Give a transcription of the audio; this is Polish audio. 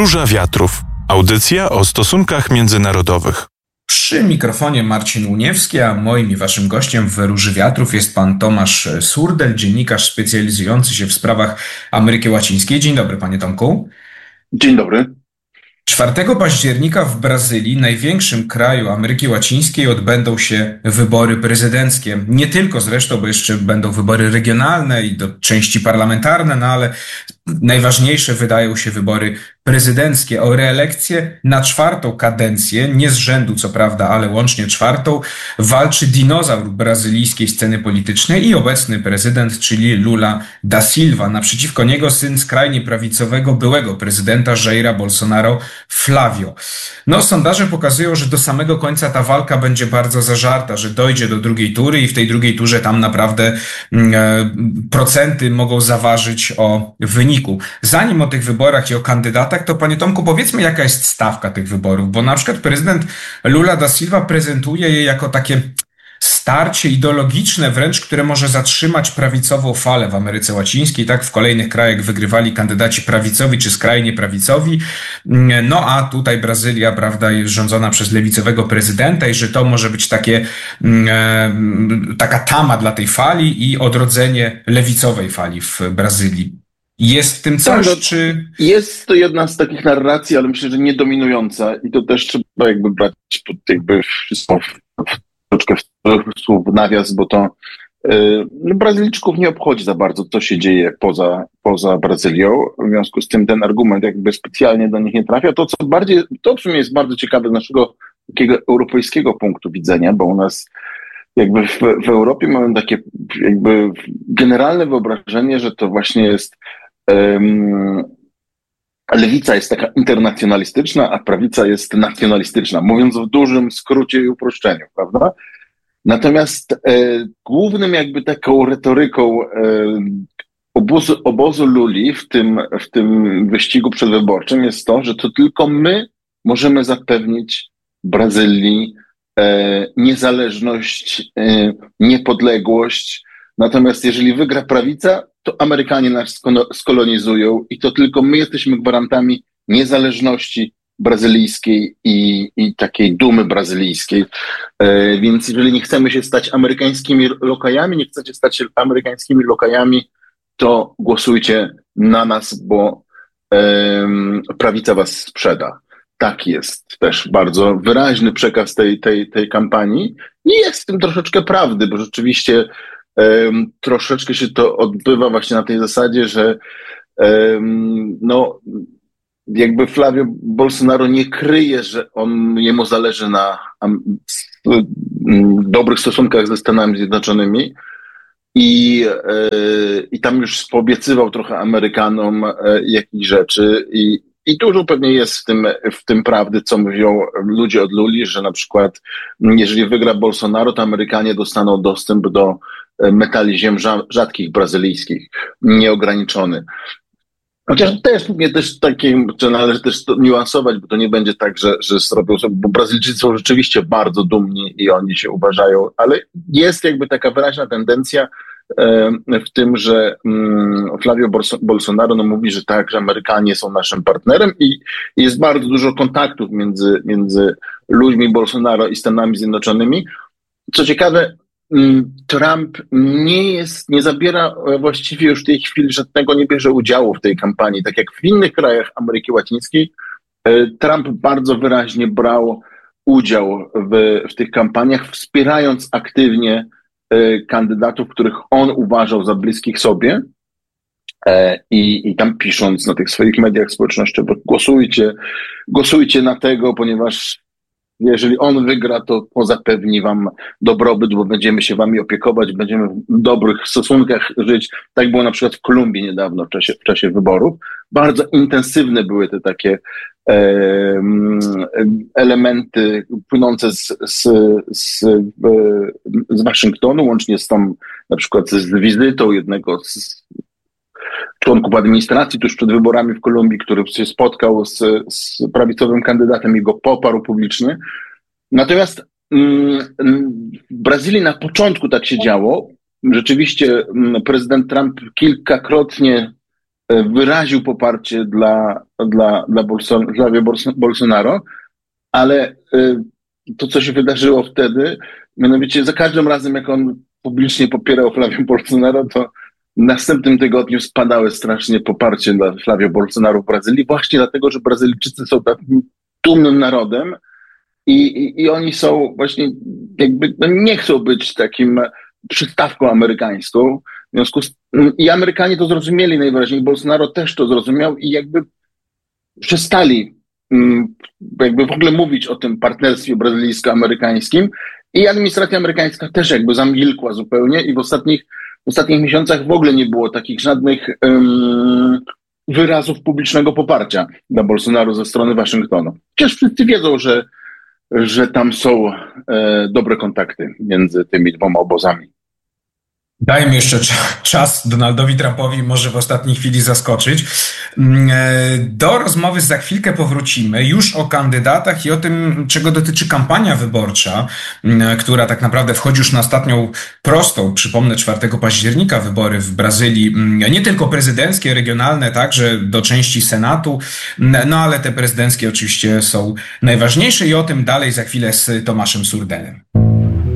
Wróża Wiatrów. Audycja o stosunkach międzynarodowych. Przy mikrofonie Marcin Łuniewski, a moim i waszym gościem w Róży Wiatrów jest pan Tomasz Surdel, dziennikarz specjalizujący się w sprawach Ameryki Łacińskiej. Dzień dobry, panie Tomku. Dzień dobry. 4 października w Brazylii, największym kraju Ameryki Łacińskiej, odbędą się wybory prezydenckie. Nie tylko zresztą, bo jeszcze będą wybory regionalne i do części parlamentarne, no ale najważniejsze wydają się wybory prezydenckie. O reelekcję na 4. kadencję, nie z rzędu co prawda, ale łącznie 4, walczy dinozaur brazylijskiej sceny politycznej i obecny prezydent, czyli Lula da Silva. Naprzeciwko niego syn skrajnie prawicowego byłego prezydenta Jaira Bolsonaro, Flavio. No, sondaże pokazują, że do samego końca ta walka będzie bardzo zażarta, że dojdzie do drugiej tury i w tej drugiej turze tam naprawdę procenty mogą zaważyć o wyniku. Zanim o tych wyborach i o kandydatach, to panie Tomku, powiedzmy, jaka jest stawka tych wyborów, bo na przykład prezydent Lula da Silva prezentuje je jako takie starcie ideologiczne wręcz, które może zatrzymać prawicową falę w Ameryce Łacińskiej. Tak w kolejnych krajach wygrywali kandydaci prawicowi czy skrajnie prawicowi. No a tutaj Brazylia, prawda, jest rządzona przez lewicowego prezydenta i że to może być taka tama dla tej fali i odrodzenie lewicowej fali w Brazylii. Jest w tym coś, czy... Jest to jedna z takich narracji, ale myślę, że nie dominująca i to też trzeba brać pod wszystko troszeczkę słów w nawias, bo to Brazylijczyków nie obchodzi za bardzo, co się dzieje poza Brazylią. W związku z tym ten argument specjalnie do nich nie trafia. To w sumie jest bardzo ciekawe z naszego takiego europejskiego punktu widzenia, bo u nas w Europie mamy takie generalne wyobrażenie, że to właśnie jest lewica jest taka internacjonalistyczna, a prawica jest nacjonalistyczna, mówiąc w dużym skrócie i uproszczeniu, prawda? Natomiast głównym taką retoryką obozu Luli w tym wyścigu przedwyborczym jest to, że to tylko my możemy zapewnić Brazylii niezależność, niepodległość. Natomiast jeżeli wygra prawica, to Amerykanie nas skolonizują i to tylko my jesteśmy gwarantami niezależności brazylijskiej i takiej dumy brazylijskiej. Więc jeżeli nie chcemy się stać amerykańskimi lokajami, nie chcecie stać się amerykańskimi lokajami, to głosujcie na nas, bo prawica was sprzeda. Tak jest też bardzo wyraźny przekaz tej kampanii i jest w tym troszeczkę prawdy, bo rzeczywiście troszeczkę się to odbywa właśnie na tej zasadzie, że Flavio Bolsonaro nie kryje, że jemu zależy na dobrych stosunkach ze Stanami Zjednoczonymi i tam już poobiecywał trochę Amerykanom jakichś rzeczy i dużo pewnie jest w tym prawdy, co mówią ludzie od Luli, że na przykład jeżeli wygra Bolsonaro, to Amerykanie dostaną dostęp do metali ziem rzadkich brazylijskich, nieograniczony. Chociaż też takie, że należy też to niuansować, bo to nie będzie tak, że zrobią sobie, bo Brazylijczycy są rzeczywiście bardzo dumni i oni się uważają, ale jest taka wyraźna tendencja w tym, że Flavio Bolsonaro mówi, że tak, że Amerykanie są naszym partnerem i jest bardzo dużo kontaktów między ludźmi Bolsonaro i Stanami Zjednoczonymi. Co ciekawe, Trump nie zabiera właściwie już w tej chwili żadnego, nie bierze udziału w tej kampanii. Tak jak w innych krajach Ameryki Łacińskiej, Trump bardzo wyraźnie brał udział w tych kampaniach, wspierając aktywnie kandydatów, których on uważał za bliskich sobie i tam pisząc na tych swoich mediach społecznościowych, głosujcie na tego, ponieważ jeżeli on wygra, to zapewni wam dobrobyt, bo będziemy się wami opiekować, będziemy w dobrych stosunkach żyć. Tak było na przykład w Kolumbii niedawno w czasie wyborów. Bardzo intensywne były te takie elementy płynące z Waszyngtonu, łącznie z tą na przykład z wizytą jednego z członków administracji tuż przed wyborami w Kolumbii, który się spotkał z prawicowym kandydatem i go poparł publicznie. Natomiast w Brazylii na początku tak się działo. Rzeczywiście prezydent Trump kilkakrotnie wyraził poparcie dla Jair Bolsonaro, ale to, co się wydarzyło wtedy, mianowicie za każdym razem, jak on publicznie popierał Flavio Bolsonaro, to w następnym tygodniu spadały strasznie poparcie dla Flavio Bolsonaro w Brazylii, właśnie dlatego, że Brazylijczycy są takim dumnym narodem i oni są właśnie jakby, nie chcą być takim przystawką amerykańską. W związku z, i Amerykanie to zrozumieli najwyraźniej, Bolsonaro też to zrozumiał i jakby przestali jakby w ogóle mówić o tym partnerstwie brazylijsko-amerykańskim i administracja amerykańska też jakby zamilkła zupełnie i w ostatnich miesiącach w ogóle nie było takich żadnych wyrazów publicznego poparcia dla Bolsonaro ze strony Waszyngtonu. Chociaż wszyscy wiedzą, że tam są dobre kontakty między tymi dwoma obozami. Dajmy jeszcze czas Donaldowi Trumpowi, może w ostatniej chwili zaskoczyć. Do rozmowy za chwilkę powrócimy już o kandydatach i o tym, czego dotyczy kampania wyborcza, która tak naprawdę wchodzi już na ostatnią prostą. Przypomnę, 4 października wybory w Brazylii, nie tylko prezydenckie, regionalne, także do części Senatu, no ale te prezydenckie oczywiście są najważniejsze i o tym dalej za chwilę z Tomaszem Surdelem.